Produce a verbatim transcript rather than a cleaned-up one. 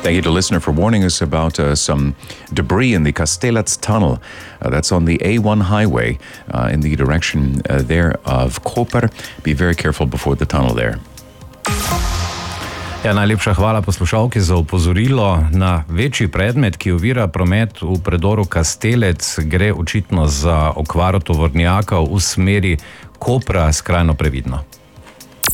Thank you to listener for warning us about uh, some debris in the Kastelec tunnel. Uh, that's on the A one highway uh, in the direction uh, there of Koper. Be very careful before the tunnel there. Ja, najlepša hvala poslušalki za opozorilo na večji predmet, ki ovira promet v predoru Kastelec. Gre očitno za okvaro tovornjaka v smeri Kopra, skrajno previdno.